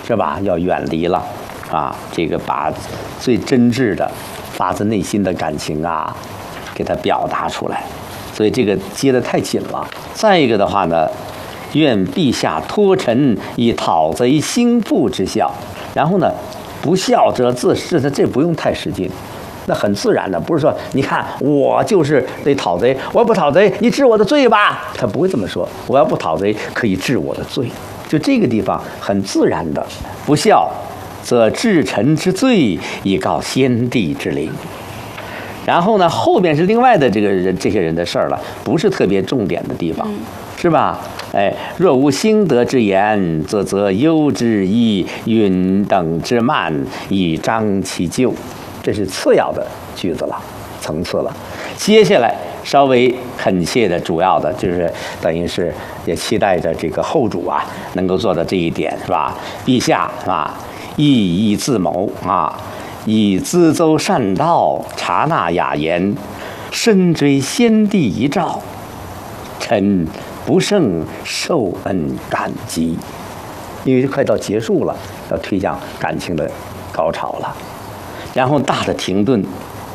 是吧？要远离了啊，这个把最真挚的、发自内心的感情啊，给它表达出来。所以这个接得太紧了。再一个的话呢，愿陛下托臣以讨贼兴复之效。然后呢，不孝者自是的，这不用太使劲，那很自然的，不是说你看我就是得讨贼，我要不讨贼，你治我的罪吧？他不会这么说，我要不讨贼，可以治我的罪。就这个地方很自然的，不孝则治臣之罪，以告先帝之灵。然后呢，后边是另外的这些人的事儿了，不是特别重点的地方，是吧？哎，若无兴德之言，则忧之以允等之慢，以彰其咎。这是次要的句子了，层次了。接下来稍微恳切的主要的就是等于是也期待着这个后主啊能够做到这一点，是吧？陛下啊，亦自谋啊，以咨奏善道，察纳雅言，深追先帝遗诏，臣不胜受恩感激。因为快到结束了，要推向感情的高潮了。然后大的停顿，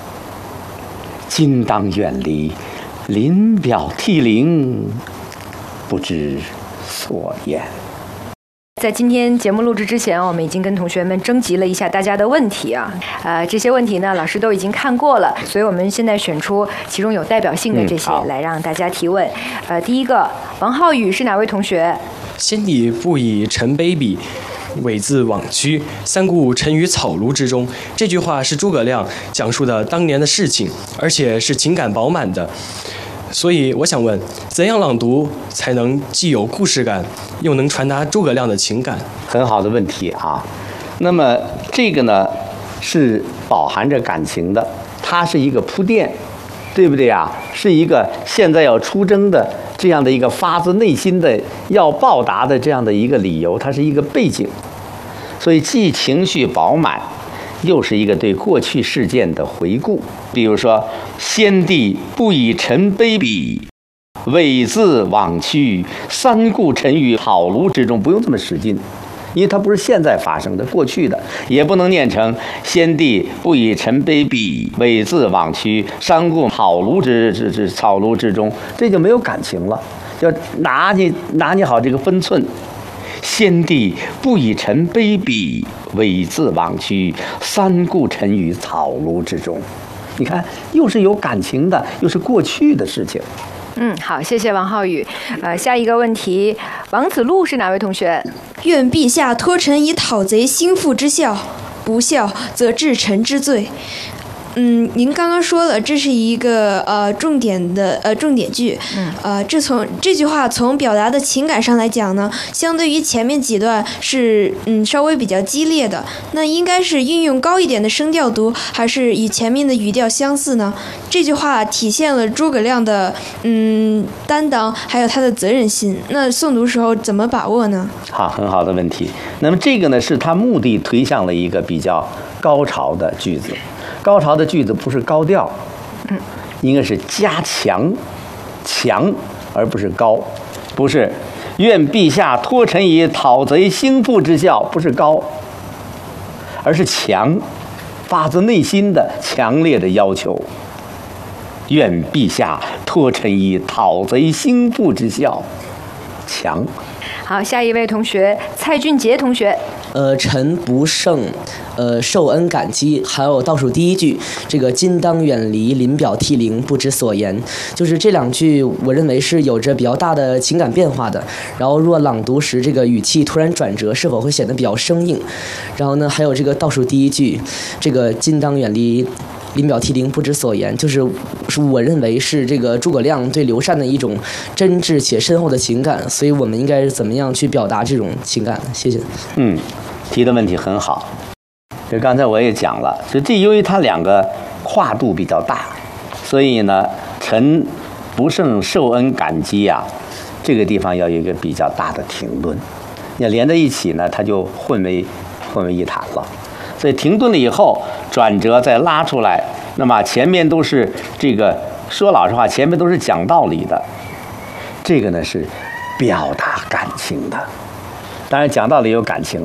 今当远离，临表涕零，不知所言。 在今天节目录制之前，我们已经跟同学们征集了一下大家的问题啊，这些问题呢，老师都已经看过了，所以我们现在选出其中有代表性的这些来让大家提问。第一个，王浩宇是哪位同学？ 先帝不以臣卑鄙，猥自枉屈，三顾臣于草庐之中。这句话是诸葛亮讲述的当年的事情，而且是情感饱满的。所以我想问，怎样朗读才能既有故事感，又能传达诸葛亮的情感？ 很好的问题啊。那么这个呢，是饱含着感情的，它是一个铺垫，对不对啊？是一个现在要出征的这样的一个发自内心的要报答的这样的一个理由，它是一个背景。所以既情绪饱满，又是一个对过去事件的回顾。比如说，先帝不以臣卑鄙，猥自枉屈，三顾臣于草庐之中。不用这么使劲，因为它不是现在发生的，过去的。也不能念成先帝不以臣卑鄙，猥自枉屈，三顾草庐之中，这就没有感情了。要拿捏好这个分寸。先帝不以臣卑鄙，猥自枉屈，三顾臣于草庐之中。你看，又是有感情的，又是过去的事情。 好，谢谢王浩宇。下一个问题，王子路是哪位同学？ 愿陛下托臣以讨贼兴复之效，不效则治臣之罪。您刚刚说了，这是一个重点句。这句话从表达的情感上来讲呢，相对于前面几段是稍微比较激烈的。那应该是运用高一点的声调读，还是与前面的语调相似呢？这句话体现了诸葛亮的担当，还有他的责任心。那诵读时候怎么把握呢？ 好，很好的问题。那么这个呢，是他目的推向了一个比较高潮的句子。高潮的句子不是高调，应该是加强，而不是高，不是愿陛下托臣以讨贼兴复之效，不是高，而是强，发自内心的强烈的要求。愿陛下托臣以讨贼兴复之效，强。 好，下一位同学蔡俊杰同学。 臣不胜受恩感激，还有倒数第一句，这个今当远离，临表涕零，不知所言，就是这两句，我认为是有着比较大的情感变化的。然后若朗读时这个语气突然转折，是否会显得比较生硬？然后呢，还有这个倒数第一句，这个今当远离，临表涕零，不知所言，就是我认为是这个诸葛亮对刘禅的一种真挚且深厚的情感，所以我们应该是怎么样去表达这种情感？谢谢。 提的问题很好。就刚才我也讲了，就这由于它两个跨度比较大，所以呢，臣不胜受恩感激啊，这个地方要有一个比较大的停顿。要连在一起呢，它就混为一谈了。所以停顿了以后，转折再拉出来，那么前面都是这个说老实话，前面都是讲道理的，这个呢是表达感情的。当然讲道理有感情